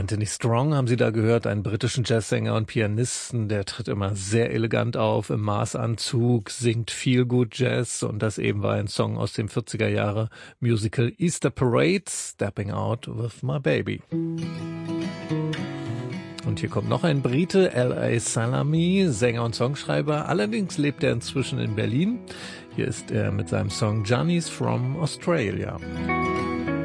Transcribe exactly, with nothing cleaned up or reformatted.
Anthony Strong haben Sie da gehört, einen britischen Jazzsänger und Pianisten, der tritt immer sehr elegant auf, im Maßanzug, singt viel gut Jazz und das eben war ein Song aus dem vierziger Jahre Musical Easter Parade, Stepping Out with My Baby. Und hier kommt noch ein Brite, L A Salami, Sänger und Songschreiber, allerdings lebt er inzwischen in Berlin. Hier ist er mit seinem Song Johnny's from Australia.